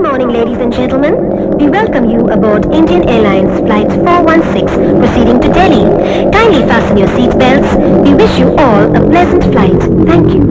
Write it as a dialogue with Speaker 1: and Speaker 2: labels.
Speaker 1: morning, ladies and gentlemen. We welcome you aboard Indian Airlines Flight 416 proceeding to Delhi. Kindly fasten your seat belts. We wish you all a pleasant flight. Thank you.